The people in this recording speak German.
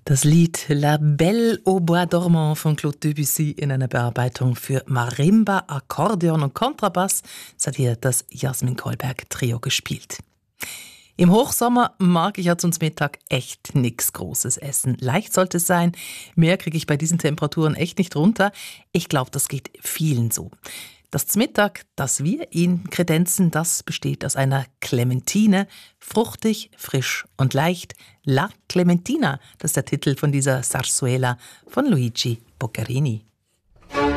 Das Lied La Belle au Bois dormant von Claude Debussy in einer Bearbeitung für Marimba, Akkordeon und Kontrabass. Das hat hier das Jasmin Kollberg Trio gespielt. Im Hochsommer mag ich ja zum Mittag echt nichts Großes essen. Leicht sollte es sein, mehr kriege ich bei diesen Temperaturen echt nicht runter. Ich glaube, das geht vielen so. Das Mittag, das wir Ihnen kredenzen, das besteht aus einer Clementine, fruchtig, frisch und leicht. La Clementina, das ist der Titel von dieser Zarzuela von Luigi Boccherini.